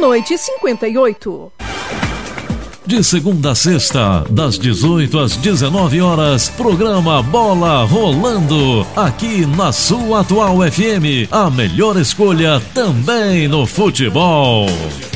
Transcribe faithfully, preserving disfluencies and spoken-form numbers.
Meia-noite e cinquenta e oito. De segunda a sexta, das dezoito às dezenove horas, programa Bola Rolando, aqui na sua Atual F M, a melhor escolha também no futebol.